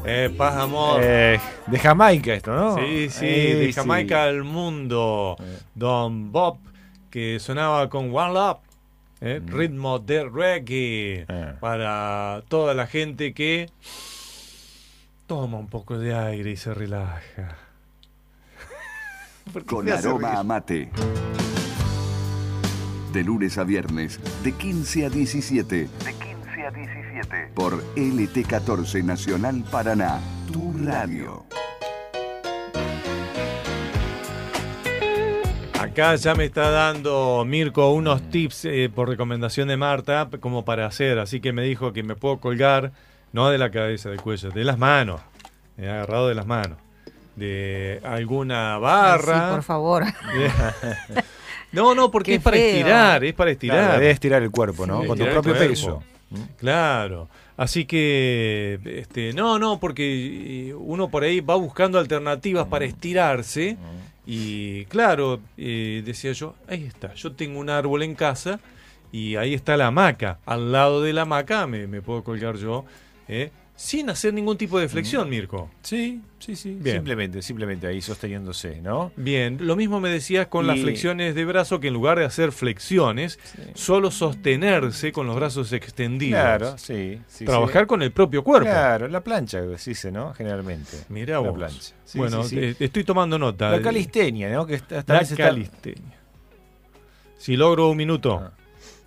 Paz, amor. De Jamaica esto, ¿no? Sí, de Jamaica al mundo. Don Bob, que sonaba con One Love, ritmo de reggae, para toda la gente que toma un poco de aire y se relaja. Con aroma a mate. De lunes a viernes, de 15 a 17. De 15 a 17. Por LT14 Nacional Paraná, tu radio. Acá ya me está dando Mirko unos tips por recomendación de Marta, como para hacer. Así que me dijo que me puedo colgar, no de la cabeza, del cuello, de las manos. Me he agarrado de las manos. De alguna barra. Sí, por favor. No, porque Qué es para feo. estirar, es para estirar. Claro, debes estirar el cuerpo, ¿no? Sí, Con tu estirar el propio cuerpo. peso. Claro. Así que, porque uno por ahí va buscando alternativas para estirarse. Y claro, decía yo, ahí está, yo tengo un árbol en casa y ahí está la hamaca. Al lado de la hamaca me puedo colgar yo, sin hacer ningún tipo de flexión, Mirko. Sí. Bien. Simplemente ahí sosteniéndose, ¿no? Bien, lo mismo me decías con las flexiones de brazo, que en lugar de hacer flexiones, solo sostenerse con los brazos extendidos. Claro, sí. Trabajar con el propio cuerpo. Claro, la plancha se dice, ¿no? Generalmente. Mirá la vos. plancha. Sí, Bueno, sí. estoy tomando nota. La calistenia, ¿no? Que La calistenia. Si logro un minuto.